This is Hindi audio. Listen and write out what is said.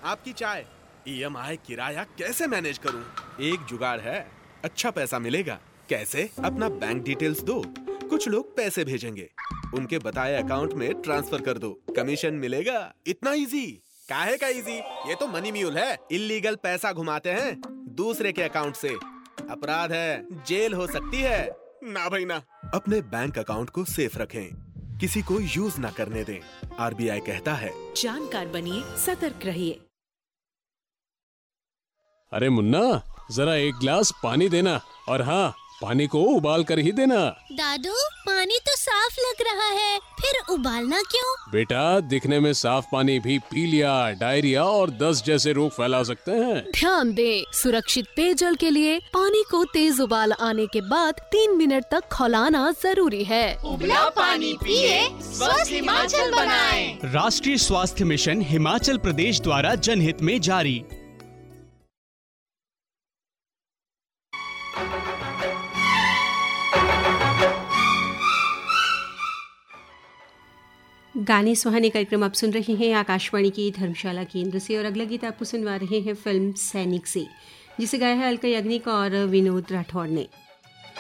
आपकी चाय। ईएमआई किराया कैसे मैनेज करूं? एक जुगाड़ है, अच्छा पैसा मिलेगा। कैसे? अपना बैंक डिटेल्स दो, कुछ लोग पैसे भेजेंगे, उनके बताए अकाउंट में ट्रांसफर कर दो, कमीशन मिलेगा। इतना इजी? काहे का इजी? ये तो मनी म्यूल है। इल्लीगल पैसा घुमाते हैं दूसरे के अकाउंट से, अपराध है, जेल हो सकती है। ना भाई ना। अपने बैंक अकाउंट को सेफ रखें, किसी को यूज ना करने दें। आरबीआई कहता है, जानकार बनिए, सतर्क रहिए। अरे मुन्ना, जरा एक गिलास पानी देना, और हाँ, पानी को उबाल कर ही देना। दादू, पानी तो साफ लग रहा है, फिर उबालना क्यों? बेटा, दिखने में साफ पानी भी पीलिया, डायरिया और दस्त जैसे रोग फैला सकते हैं। ध्यान दें, सुरक्षित पेयजल के लिए पानी को तेज उबाल आने के बाद 3 मिनट तक खौलाना जरूरी है। उबला पानी पिए, स्वस्थ हिमाचल बनाएं। राष्ट्रीय स्वास्थ्य मिशन हिमाचल प्रदेश द्वारा जनहित में जारी। गाने सुहाने कार्यक्रम आप सुन रहे हैं आकाशवाणी की धर्मशाला केंद्र से, और अगला गीत आपको सुनवा रहे हैं फिल्म सैनिक से, जिसे गाया है अलका याग्निक और विनोद राठौड़ ने।